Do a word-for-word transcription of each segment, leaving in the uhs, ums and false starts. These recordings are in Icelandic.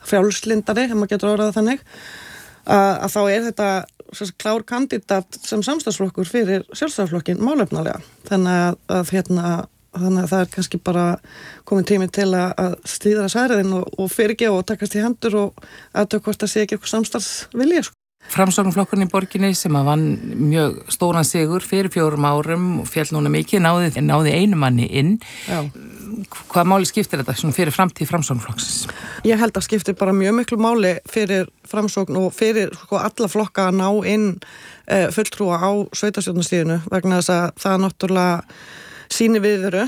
frjálslindari, ef maður getur orðað þannig, að, að þá er þetta svo klár kandidat sem samstarfsflokkur fyrir Sjálfstæðisflokkinn málefnalega. Þannig að, að hérna þannig að það er kannski bara komin tími til að, að slíðra særiðin og, og fyrirgefa og takast í hendur og aðtöku hvort það sé ekki eitthvað samstarfsvilja, sko. Framsóknarflokkurinn í borginni sem að vann mjög stóran sigur fyrir fjórum árum og fjall núna mikið, náði, náði einu manni inn. Já. Hvað máli skiptir þetta svona fyrir framtíð Framsóknarflokksins? Ég held að skiptir bara mjög miklu máli fyrir Framsókn og fyrir sko, alla flokka að ná inn e, fulltrúa á sveitarstjórnarstiginu vegna þess að það er náttúrulega síni viðveru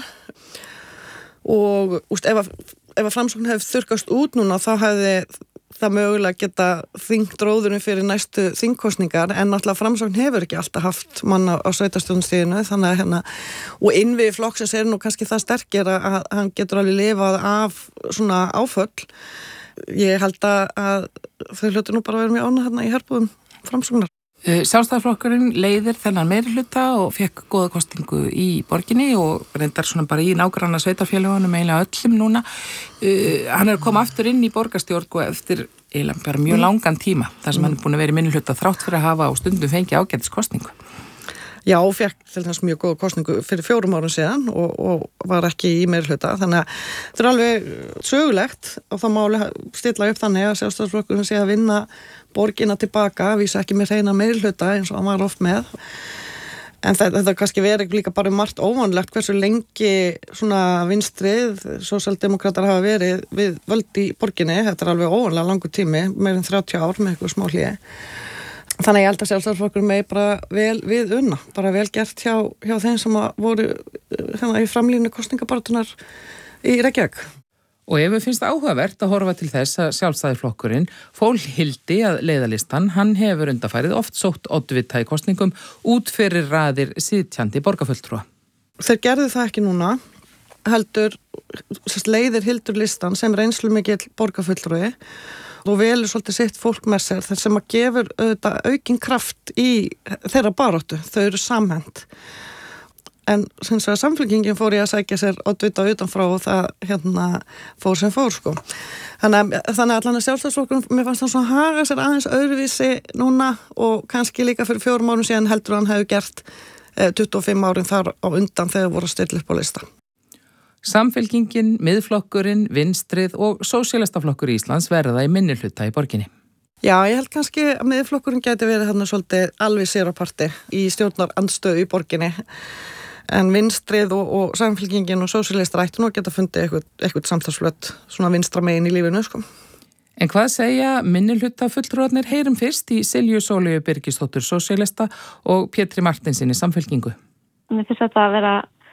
og úst, ef, að, ef að Framsókn hefði þurrkast út núna þá hefði það mögulega geta þyngt róðurinn fyrir næstu þingkostningar en náttúrulega Framsókn hefur ekki alltaf haft manna á sveitarstjórnarstiginu þannig að hérna og innvið flokksins er nú kannski það sterkir að hann getur alveg lifað af svona áföll. Ég held að, að þau hlutu nú bara að vera mjög ánægð hérna í herbúðum Framsóknar. Sjálfstæðisflokkurinn leiðir þennan meirihluta og fekk góða kosningu í borginni og reyndar svona bara í nágranna sveitarfélögunum eiginlega öllum núna. Uh, hann er komið aftur inn í borgarstjórn og eftir eiginlega bara mjög langan tíma þar sem mm. hann er búin að vera í minnihluta þrátt fyrir að hafa á stundum fengið ágætis kosningu. Já, fekk til þess mjög góða kosningu fyrir fjórum árum síðan og, og var ekki í meirihluta þannig að þetta er alveg sögulegt og það máli stilla upp þannig að Sjálfstæðisflokkurinn sé að vinna borgina tilbaka, vísa ekki með hreina meirihluta eins og hann var oft með en þetta, þetta kannski verið líka bara margt óvanlegt hversu lengi svona vinstrið, sósíaldemókratar hafa verið við völd í borginni, þetta er alveg óvanlega langur tími, meir en þrjátíu ár með eitthvað smá hlé. Þannig að ég held að Sjálfstæðisflokkurinn megi bara vel við unna, bara vel gert hjá, hjá þeim sem voru hérna, í framlínu kosningabaratunar í Reykjavík. Og ef við finnst áhugavert að horfa til þess að Sjálfstæðisflokkurinn fól hildi að leiðalistan, hann hefur undanfærið oft sótt oddvita í kosningum út fyrir raðir sitjandi borgarfulltrúa. Þeir gerðu það ekki núna, heldur leiðir hildur listan sem reynslu mikill borgarfulltrúi og velur svolítið sitt fólk með sér þar sem að gefur auðvitað aukinn kraft í þeirra baráttu, þau eru samhent. En sem svo að Samfylkingin fór í að sækja sér oddvita utanfrá og það hérna fór sem fór sko. Þannig að, þannig að allan að Sjálfstæðisflokkurinn, mér fannst hann svona haga sér aðeins öðruvísi núna og kannski líka fyrir fjórum árum síðan heldur hann hefur gert eh, tuttugu og fimm árin þar á undan þegar voru að stilla upp á lista. Samfylkingin, miðflokkurinn, vinstrið og sósíalistaflokkur Íslands verða í minnihluta í borginni. Já, ég held kannski að miðflokkurinn gæti verið þarna svolítið alveg sér á parti í stjórnarandstöðu í borginni. En vinstrið og, og samfylkingin og sósíalistar ættu nú að geta fundið eitthvað, eitthvað samtalsflöt svona vinstra megin í lífinu, sko. En hvað segja minnihluta fulltrúarnir heyrum fyrst í Silju Sóleyju Birgisdóttur sósíalista og Pétri Martinsinni samfylkingu? Mér finnst þetta að vera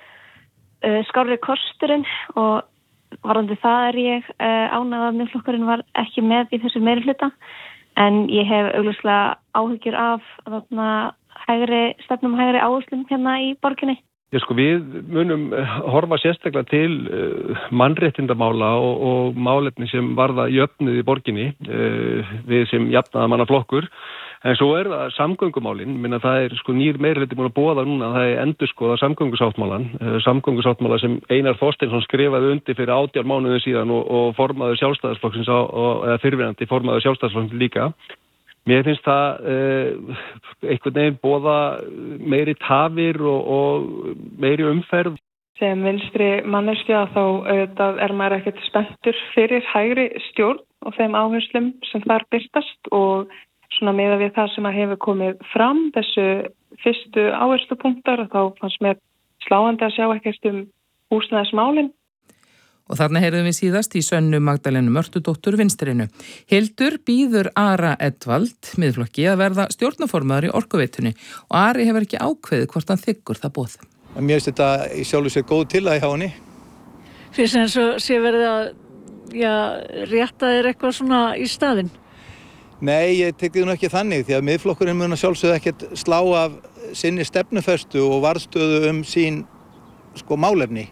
skárri kosturinn og varðandi það er ég uh, ánægð að miðflokkurinn var ekki með í þessu meirihluta en ég hef augljóslega áhyggjur af þarna hægri, stefnum hægri áherslum hérna í borginni. Já, sko, við munum horfa sérstaklega til uh, mannréttindamála og, og málefni sem varða jöfnuð í borginni, uh, við sem jafnaðarmannaflokkur. En svo er það samgöngumálin, minna það er sko nýr meirihluti búin að boða núna að það er endurskoða samgöngusáttmálan, uh, samgöngusáttmála sem Einar Þorsteinsson skrifaði undir fyrir átján mánuðum síðan og, og formaður Sjálfstæðisflokksins á, og, eða fyrrverandi formaður Sjálfstæðisflokksins líka. Mér finnst það uh, einhvern veginn boða meiri tafir og, og meiri umferð. Sem vinstri manneskja þá auðvitað er maður ekkert spenntur fyrir hægri stjórn og þeim áherslum sem þar birtast og svona meða við það sem að hefur komið fram þessu fyrstu áherslupunktar og þá fannst mér sláandi að sjá ekkert um húsnæðismálin. Og þarna heyrðum við síðast í Sönnu Magdalenu Mörtudóttur vinstrinu. Hildur býður Ara Edvald, miðflokki, að verða stjórnarformaður í Orkuveitunni og Ari hefur ekki ákveðið hvort hann þiggur það boð. Mér finnst þetta í sjálfu sér góð til að hjá henni. Fyrst eins og sé verið að já, rétta þér eitthvað svona í staðinn? Nei, ég tekði nú ekki þannig því að miðflokkurinn mun að sjálfsögðu ekkert slá af sinni stefnufestu og varðstöðu um sín sko málefni.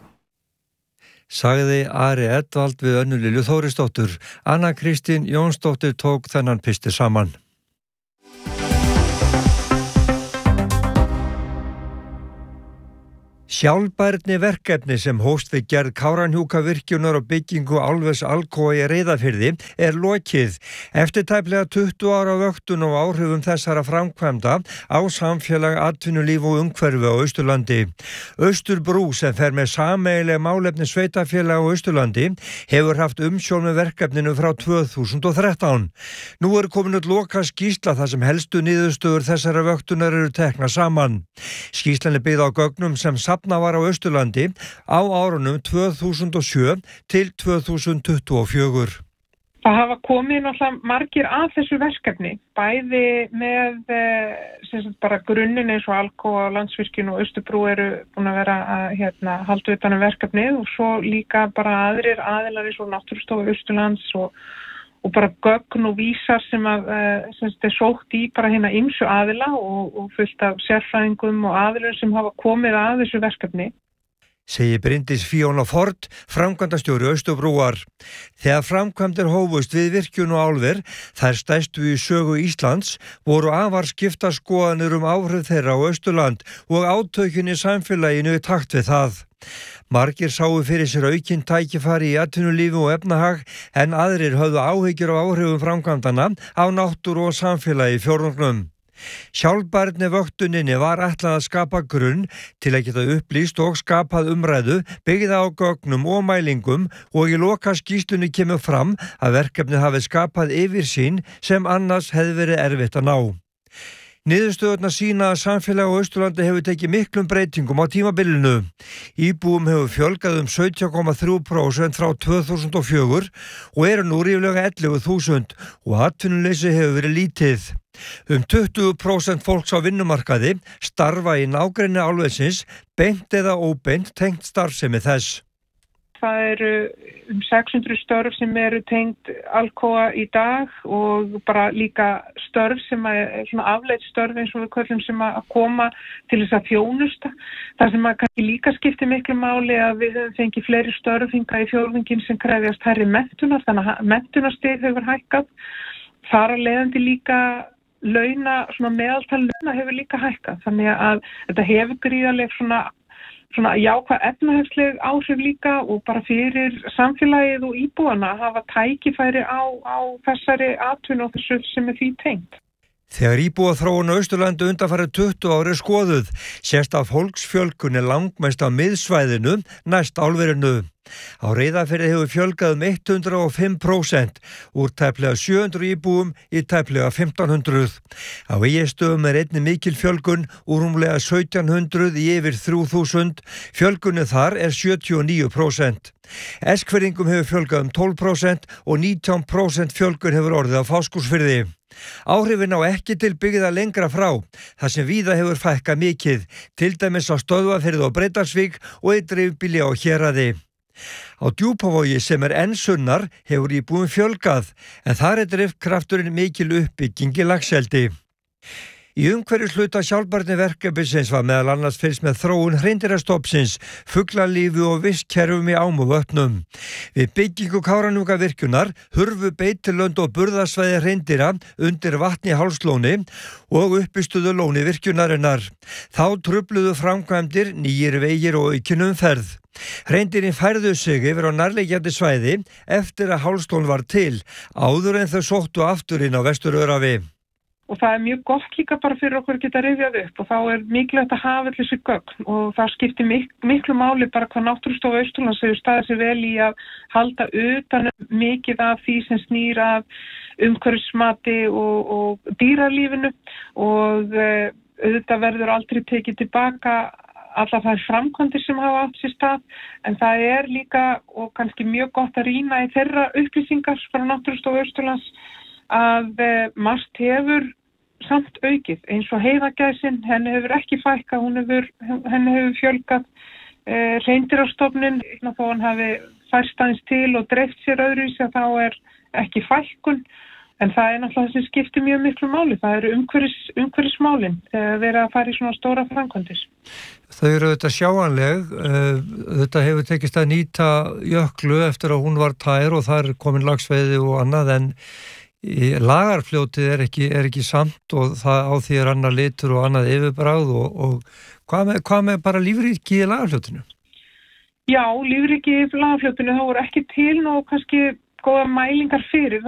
Sagði Ari Edvald við Önnu Lilju Þórisdóttur. Anna Kristín Jónsdóttir tók þennan pisti saman. Sjálfbærni verkefni sem hófst við gerð Kárahnjúkavirkjunar og byggingu álvers Alcoa í Reyðarfirði er lokið. Eftir tæplega tuttugu ára vöktun og áhrifum þessara framkvæmda á samfélag, atvinnulíf og umhverfi á Austurlandi. Austurbrú sem fer með sameiginleg málefni sveitarfélaga á Austurlandi hefur haft umsjón með verkefninu frá tvö þúsund og þrettán. Nú er komin út loka skýrsla þar sem helstu niðurstöður þessara vöktunar eru teknar saman. Skýrslan er byggð á gögnum sem safna var á Austurlandi á árunum tvö þúsund og sjö til tvö þúsund tuttugu og fjögur. Það hafa komið náttúrulega margir að þessu verkefni, bæði með sem sagt, bara grunninn eins og Alcoa, Landsvirkjun og Austurbrú eru búin að vera að hérna, halda utan um verkefnið og svo líka bara aðrir aðilar eins og Náttúrustofa Austurlands og, og bara gögn og vísar sem að sem sagt, er sótt í bara hérna ýmsu aðila og, og fullt af sérfræðingum og aðilum sem hafa komið að þessu verkefni. Segir Bryndís Fíona Ford, framkvæmdastjóri Austurbrúar. Þegar framkvæmdir hófust við virkjun og álver, þær stærstu í sögu Íslands, voru afar skiptar skoðanir um áhrif þeirra á Austurland og átökin í samfélaginu í takt við það. Margir sáu fyrir sér aukinn tækifæri í atvinnulífi og efnahag en aðrir höfðu áhyggjur af áhrifum framkvæmdana á náttúru og samfélagi fjórðungnum. Sjálfbærni vöktuninni var ætlað að skapa grunn til að geta upplýst og skapað umræðu byggða á gögnum og mælingum og í loka skýrslunni kemur fram að verkefnið hafi skapað yfirsýn sem annars hefði verið erfitt að ná. Niðurstöðurnar sýna að samfélag á Austurlandi hefur tekið miklum breytingum á tímabilinu. Íbúum hefur fjölgað um sautján komma þrjú prósent frá tvö þúsund og fjögur og eru nú ríflega ellefu þúsund og atvinnuleysi hefur verið lítið. Um tuttugu prósent fólks á vinnumarkaði starfa í nágrenni álversins beint eða óbeint tengt starfsemi þess. Það eru um sex hundruð störf sem eru tengt Alcoa í dag og bara líka störf sem er svona afleidd störf eins og við köllum sem að koma til þess að þjónusta. Það sem að kannski líka skiptir miklu máli að við höfum fengið fleiri störf hingað í fjórðunginn sem krefjast hærri menntunar, þannig að menntunarstig hefur hækkað. Þar að leiðandi líka launa, svona meðaltal launa hefur líka hækkað. Þannig að þetta hefur gríðarleg svona svona jákvæð efnahagsleg áhrif líka og bara fyrir samfélagið og íbúana að hafa tækifæri á, á þessari atvinnu og þessu sem er því tengt. Þegar íbúaþróun á Austurlandi undanfarið tuttugu ári skoðuð, sést að fólksfjölgun er langmest á miðsvæðinu næst álverinu. Á Reyðarfirði hefur fjölgað um hundrað og fimm prósent úr tæplega sjö hundruð íbúum í tæplega fimmtán hundruð. Á Egilsstöðum er einnig mikil fjölgun úr rúmlega sautján hundruð í yfir þrjú þúsund. Fjölgunni þar er sjötíu og níu prósent. Eskfirðingum hefur fjölgað um tólf prósent og nítján prósent fjölgun hefur orðið á Fáskrúðsfirði. Áhrifin á ekki til byggða lengra frá, þar sem víða hefur fækkað mikið, til dæmis á Stöðvarfirði og Breiðdalsvík og í dreifbýli á Héraði. Á Djúpavogi sem er enn sunnar hefur íbúum fjölgað, en þar er driftkrafturinn mikil uppbygging í laxeldi. Í umhverfishluta sjálfbærni verkefnisins var meðal annars fylgst með þróun hreindýrastofnsins, fuglalífi og vistkerfum í ám og vötnum. Við byggingu Kárahnjúkavirkjunar hurfu beitilönd og burðarsvæði hreindýra undir vatni Hálslóni og uppistuðu lóni virkjunarinnar. Þá trufluðu framkvæmdir, nýjir vegir og aukin umferð. Hreindýrin færðu sig yfir á nærliggjandi svæði eftir að Hálslón var til, áður en þau sóttu aftur inn á Vesturörafi. Og það er mjög gott líka bara fyrir okkur að geta rifjað upp og þá er mikilvægt að hafa þessi gögn og það skiptir mik miklu máli bara hvað Náttúrustofa Austurlands hefur staðið sér vel í að halda utan mikið af því sem snýr af umhverfismati og, og dýralífinu og uh, auðvitað verður aldrei tekið tilbaka alla þær framkvæmdir sem hafa átt sér stað en það er líka og kannski mjög gott að rýna í þeirra upplýsingar frá Náttúrustofa Austurlands að uh, margt hefur samt aukið, eins og heiðagæsin, henni hefur ekki fækkað, hún hefur, henni hefur fjölgað, e, hreindýrastofninn, þó hann hafi færst aðeins til og dreift sér öðruvísi að þá er ekki fækkun, en það er náttúrulega sem skiptir mjög miklu máli, það eru umhverfis, umhverfismálin þegar verið að fara í svona stóra framkvæmdir. Þau eru þetta sjáanleg, þetta hefur tekist að nýta Jöklu eftir að hún var tær og þar er komin laxveiði og annað en lagarfljótið er ekki, er ekki samt og það á því er annar litur og annað yfirbráð og, og hvað, með, hvað með bara lífríki í lagarfljótinu? Já, lífríki í lagarfljótinu þá voru ekki til og kannski góða mælingar fyrir.